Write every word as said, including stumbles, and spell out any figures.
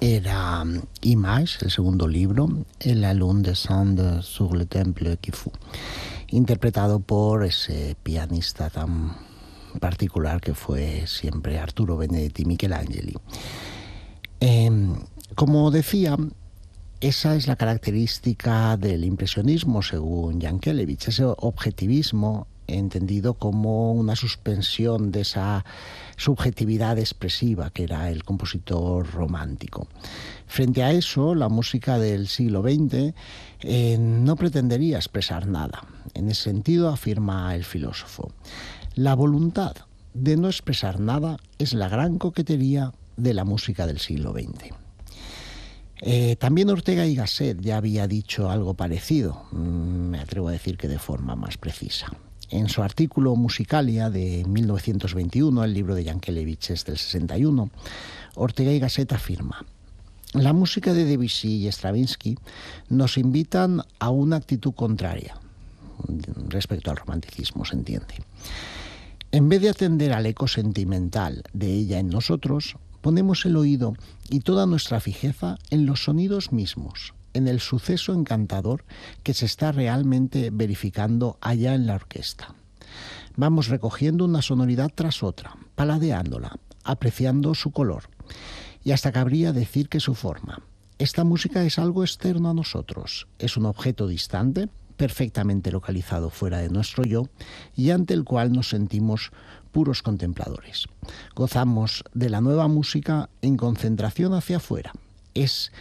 era Image, el segundo libro, La lune descend sur le temple qui fut, interpretado por ese pianista tan particular que fue siempre Arturo Benedetti Michelangeli. Eh, como decía, esa es la característica del impresionismo, según Yankelevich, ese objetivismo entendido como una suspensión de esa subjetividad expresiva que era el compositor romántico. Frente a eso, la música del siglo veinte eh, no pretendería expresar nada. En ese sentido, afirma el filósofo, la voluntad de no expresar nada es la gran coquetería de la música del siglo veinte. Eh, también Ortega y Gasset ya había dicho algo parecido, me atrevo a decir que de forma más precisa. En su artículo Musicalia de mil novecientos veintiuno, el libro de Yankelevich es del sesenta y uno, Ortega y Gasset afirma: la música de Debussy y Stravinsky nos invitan a una actitud contraria respecto al romanticismo, se entiende. En vez de atender al eco sentimental de ella en nosotros, ponemos el oído y toda nuestra fijeza en los sonidos mismos, en el suceso encantador que se está realmente verificando allá en la orquesta. Vamos recogiendo una sonoridad tras otra, paladeándola, apreciando su color, y hasta cabría decir que su forma. Esta música es algo externo a nosotros, es un objeto distante, perfectamente localizado fuera de nuestro yo, y ante el cual nos sentimos puros contempladores. Gozamos de la nueva música en concentración hacia afuera. Es